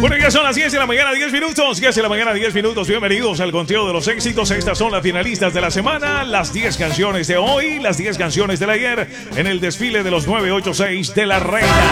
Bueno, ya son las 10 de la mañana, 10 minutos. 10 de la mañana, 10 minutos. Bienvenidos al conteo de los éxitos. Estas son las finalistas de la semana. Las 10 canciones de hoy, las 10 canciones del ayer en el desfile de los 986 de la Reina.